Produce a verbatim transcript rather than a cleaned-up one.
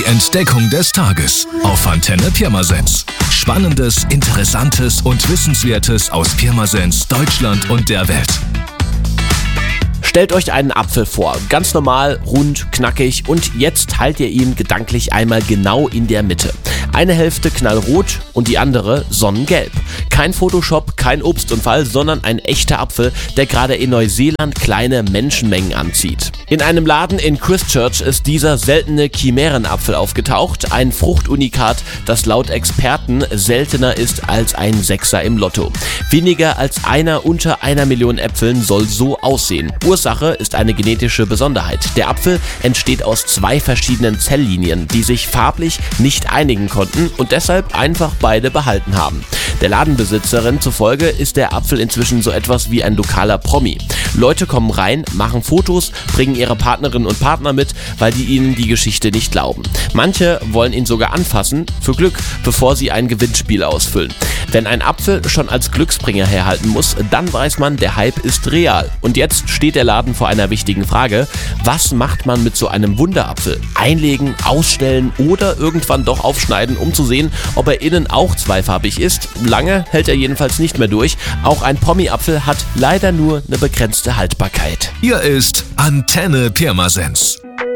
Entdeckung des Tages auf Antenne Pirmasens. Spannendes, Interessantes und Wissenswertes aus Pirmasens, Deutschland und der Welt. Stellt euch einen Apfel vor, ganz normal, rund, knackig und jetzt teilt ihr ihn gedanklich einmal genau in der Mitte. Eine Hälfte knallrot und die andere sonnengelb. Kein Photoshop, kein Obstunfall, sondern ein echter Apfel, der gerade in Neuseeland kleine Menschenmengen anzieht. In einem Laden in Christchurch ist dieser seltene Chimärenapfel aufgetaucht, ein Fruchtunikat, das laut Experten seltener ist als ein Sechser im Lotto. Weniger als einer unter einer Million Äpfeln soll so aussehen. Ursache ist eine genetische Besonderheit. Der Apfel entsteht aus zwei verschiedenen Zelllinien, die sich farblich nicht einigen konnten und deshalb einfach beide behalten haben. Der Ladenbesitzerin zufolge ist der Apfel inzwischen so etwas wie ein lokaler Promi. Leute kommen rein, machen Fotos, bringen ihre Partnerinnen und Partner mit, weil die ihnen die Geschichte nicht glauben. Manche wollen ihn sogar anfassen, für Glück, bevor sie ein Gewinnspiel ausfüllen. Wenn ein Apfel schon als Glücksbringer herhalten muss, dann weiß man, der Hype ist real. Und jetzt steht der Laden vor einer wichtigen Frage: Was macht man mit so einem Wunderapfel? Einlegen, ausstellen oder irgendwann doch aufschneiden, um zu sehen, ob er innen auch zweifarbig ist? Lange hält er jedenfalls nicht mehr durch. Auch ein Pommi-Apfel hat leider nur eine begrenzte Haltbarkeit. Hier ist Antenne Pirmasens.